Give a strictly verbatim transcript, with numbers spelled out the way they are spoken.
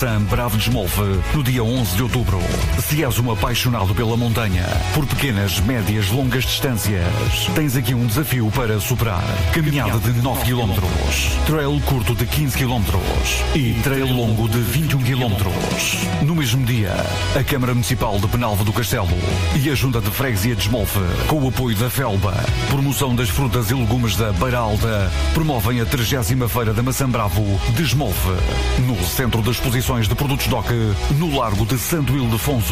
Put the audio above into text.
Bravo de Smolfe, no dia onze de outubro. Se és um apaixonado pela montanha, por pequenas, médias, longas distâncias, tens aqui um desafio para superar. Caminhada de nove quilómetros, trail curto de quinze quilómetros e trail longo de vinte e um quilómetros. No mesmo dia, a Câmara Municipal de Penalva do Castelo e a Junta de Freguesia de Smolfe, com o apoio da Felba, promoção das frutas e legumes da Beira Alta, promovem a trigésima Feira da Maçã Bravo de Smolfe, no Centro de Exposições de Produtos D O C, no Largo de Santo Ildefonso.